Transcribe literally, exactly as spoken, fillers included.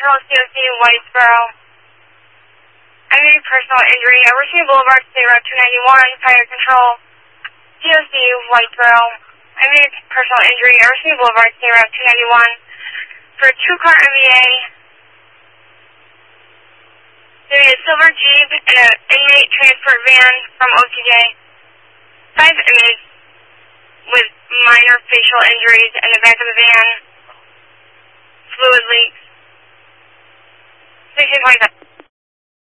Control, C O C, Whitesboro. I need personal injury. Everson Boulevard, State Route two ninety-one, Fire Control, C O C, Whitesboro. I need personal injury. Everson Boulevard, State Route two ninety-one. For a two-car M V A. There is a silver Jeep and an inmate transport van from O C J. Five inmates with minor facial injuries in the back of the van. Fluid leaks. sixteen twenty-seven.